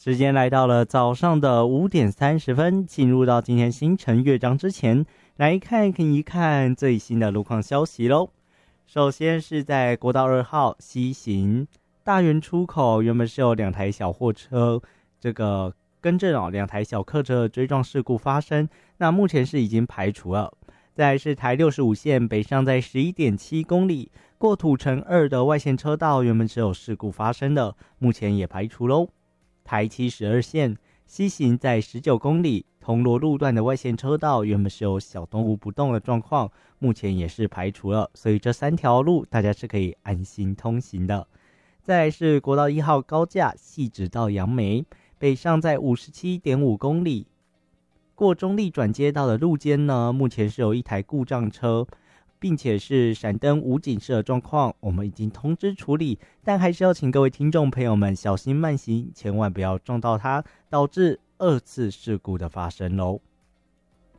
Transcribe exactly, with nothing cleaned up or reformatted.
时间来到了早上的五点三十分，进入到今天星辰乐章之前，来看一看最新的路况消息咯。首先是在国道二号西行大园出口，原本是有两台小货车这个更正哦，两台小客车追撞事故发生，那目前是已经排除了。再来是台六十五线北上在 十一点七公里过土城二的外线车道，原本是有事故发生的，目前也排除咯。台七十二线西行在十九公里铜锣路段的外线车道，原本是有小动物不动的状况，目前也是排除了，所以这三条路大家是可以安心通行的。再来是国道一号高架汐止到杨梅，北上在 五十七点五公里过中立转接道的路肩呢，目前是有一台故障车，并且是闪灯无警示的状况，我们已经通知处理，但还是要请各位听众朋友们小心慢行，千万不要撞到它，导致二次事故的发生咯。